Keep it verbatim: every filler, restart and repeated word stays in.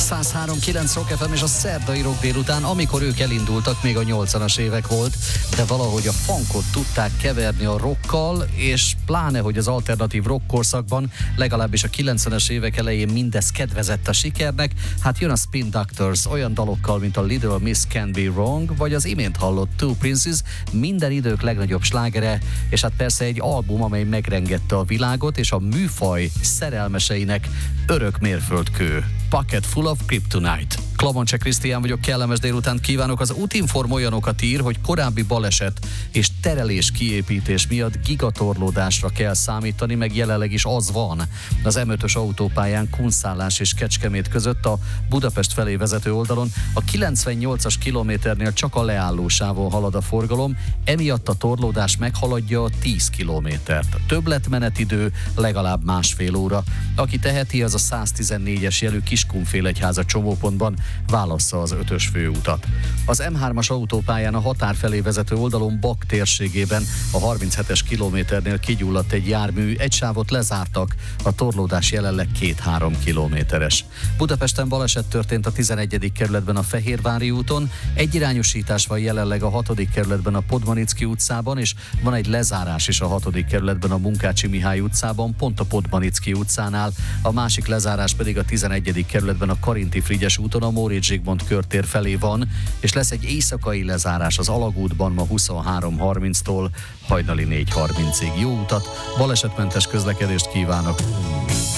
száz három kilenc Rock ef em és a szerdai rock délután, amikor ők elindultak, még a nyolcvanas évek volt, de valahogy a funkot tudták keverni a rockkal, és pláne, hogy az alternatív rock korszakban, legalábbis a kilencvenes évek elején mindez kedvezett a sikernek, hát jön a Spin Doctors olyan dalokkal, mint a Little Miss Can Be Wrong, vagy az imént hallott Two Princes, minden idők legnagyobb slágere, és hát persze egy album, amely megrengette a világot, és a műfaj szerelmeseinek örök mérföldkő. Pocket Full of Kryptonite. Klamoncse Krisztián vagyok, kellemes délutánt kívánok. Az Útinform olyanokat ír, hogy korábbi baleset és terelés kiépítés miatt gigatorlódásra kell számítani, meg jelenleg is az van. Az em ötös autópályán Kunszálás és Kecskemét között a Budapest felé vezető oldalon a kilencvennyolcas kilométernél csak a leállósávon halad a forgalom, emiatt a torlódás meghaladja a tíz kilométert. Többletmenetidő legalább másfél óra. Aki teheti, az a száztizennégyes jelű Kiskunfélegyháza csomópontban válassza az ötös főutat. Az em hármas autópályán a határ felé vezető oldalon Bak térségében a harminchetes kilométernél kigyulladt egy jármű, egy sávot lezártak, a torlódás jelenleg két-három kilométeres. Budapesten baleset történt a tizenegyedik kerületben a Fehérvári úton, egyirányosítás van jelenleg a hatodik kerületben a Podmanicki utcában, és van egy lezárás is a hatodik kerületben a Munkácsi Mihály utcában, pont a Podmanicki utcánál, a másik lezárás pedig a tizenegyedik kerületben a Karinti Frigyes úton a Móricz Zsigmond körtér felé van, és lesz egy éjszakai lezárás az Alagútban ma huszonhárom harminctól hajnali négy harmincig. Jó utat, balesetmentes közlekedést kívánok!